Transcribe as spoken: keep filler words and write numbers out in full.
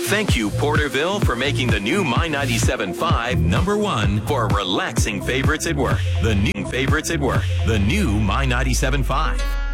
Thank you, Porterville, for making the new My ninety-seven point five number one for relaxing favorites at work. The new favorites at work. The new My ninety-seven point five.